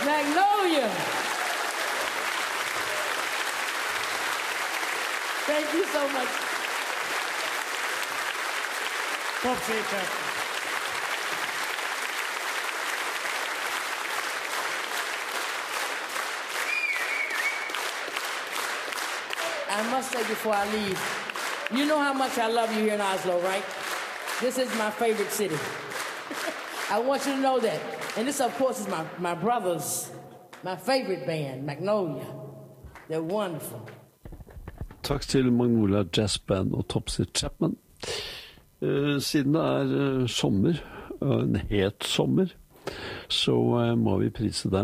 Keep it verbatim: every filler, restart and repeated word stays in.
Magnolia. Thank you so much. Topsy Chapman. I must say before I leave, you know how much I love you here in Oslo, right? This is my favorite city. I want you to know that. And this, of course, is my, my brother's, my favorite band, Magnolia. They're wonderful. Takk til Magnolia Jazz Band og Topsy Chapman. Uh, siden det er uh, sommer, uh, en het sommer, så uh, må vi prise dem.